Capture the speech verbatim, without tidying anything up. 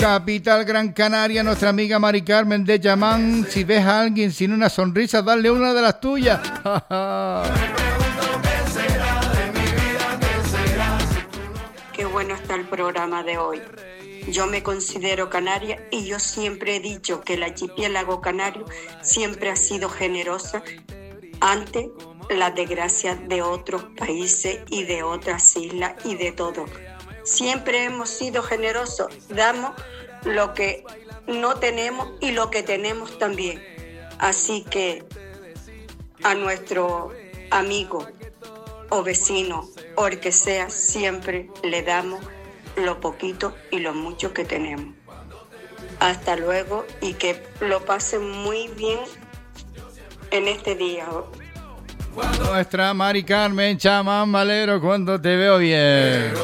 Capital Gran Canaria, nuestra amiga Mari Carmen de Yamán. Si ves a alguien sin una sonrisa, dale una de las tuyas. Qué bueno está el programa de hoy. Yo me considero canaria y yo siempre he dicho que el archipiélago canario siempre ha sido generosa ante las desgracias de otros países y de otras islas y de todo. Siempre hemos sido generosos, damos lo que no tenemos y lo que tenemos también. Así que a nuestro amigo o vecino o el que sea, siempre le damos lo poquito y lo mucho que tenemos. Hasta luego y que lo pasen muy bien en este día. Nuestra Mari Carmen Chamán Valero, cuando te veo bien.